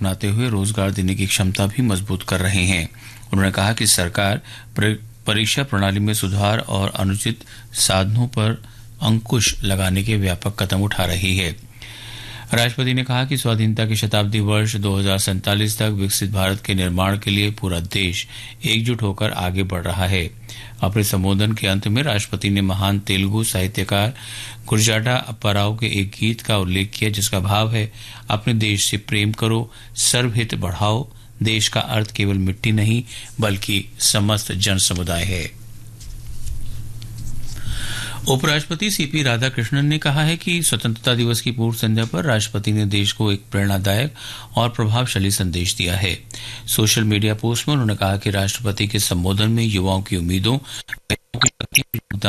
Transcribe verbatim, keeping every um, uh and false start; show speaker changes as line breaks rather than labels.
अपनाते हुए रोजगार देने की क्षमता भी मजबूत कर रहे हैं। उन्होंने कहा कि सरकार परीक्षा प्रणाली में सुधार और अनुचित साधनों पर अंकुश लगाने के व्यापक कदम उठा रही है। राष्ट्रपति ने कहा कि स्वाधीनता के शताब्दी वर्ष दो हज़ार सैंतालीस तक विकसित भारत के निर्माण के लिए पूरा देश एकजुट होकर आगे बढ़ रहा है। अपने संबोधन के अंत में राष्ट्रपति ने महान तेलुगु साहित्यकार गुरजाटा अप्पाराव के एक गीत का उल्लेख किया, जिसका भाव है, अपने देश से प्रेम करो, सर्वहित बढ़ाओ, देश का अर्थ केवल मिट्टी नहीं बल्कि समस्त जन समुदाय है। उपराष्ट्रपति सीपी राधाकृष्णन ने कहा है कि स्वतंत्रता दिवस की पूर्व संध्या पर राष्ट्रपति ने देश को एक प्रेरणादायक और प्रभावशाली संदेश दिया है। सोशल मीडिया पोस्ट में उन्होंने कहा कि राष्ट्रपति के संबोधन में युवाओं की उम्मीदों